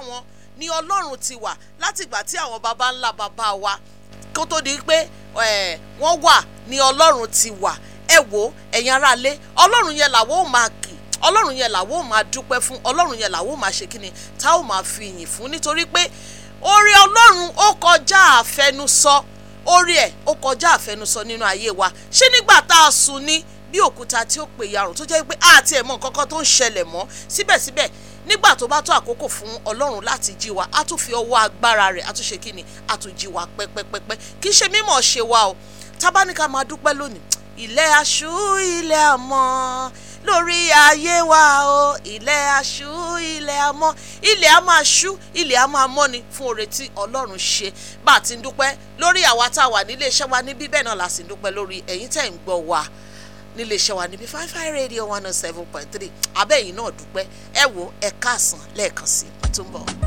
wọn ni Ọlọ́run ti wà láti ìgbà tí àwọn baba ńlá baba wa kó tó di pé wọ́n wà ní Ọlọ́run ti wà. Ẹ wò ẹ̀yin aráalé, Ọlọ́run yẹn làwọn ò máa kì, Ọlọ́run yẹn làwọn ò máa dúpẹ́ fún, Ọlọ́run yẹn làwọn ò máa ṣe kíni tá ò máa fi ìyìn fún, nítorí pé oore Ọlọ́run ó kọjá àfẹnusọ, oore ẹ̀ ó kọjá àfẹnusọ nínú ayé wa. Ṣé nígbà tá a sùn ní bí òkúta tí ó pè yarùn tó jẹ́ pé àti ẹ̀mọ́ nǹkan tó ń ṣẹlẹ̀ mọ́, síbẹ̀síbẹ̀ nígbà tó bá tó àkókò fún Ọlọ́run láti jí wa, á tún fi ọwọ́ agbára rẹ̀ á tún ṣe kíni, á tún jí wa pẹ́pẹ́pẹ́pẹ́. Kì í ṣe mímọ̀ ṣe wa o, tábánikà máa dúpẹ́ lónìí. Ilẹ̀ aṣú ilẹ̀ àmọ́ lórí ayé wa o, ilẹ̀ aṣú ilẹ̀ àmọ́, ilẹ̀ a máa ṣú, ilẹ̀ a máa mọ́ ni fún oore tí Ọlọ́run ṣe. Bá a ti ń dúpẹ́ lórí àwa tá a wà nílé iṣẹ́ wa níbí, bẹ́ẹ̀ náà la sì ń dúpẹ́ lórí ẹ̀yin tẹ́ ń gbọ́ wa nílé iṣẹ́ wa níbí 55 Radio 107.3. Abẹ́yìn náà dúpẹ́. Ẹ wo ẹ káàsán lẹ́ẹ̀kan sí i, tó ń bọ̀.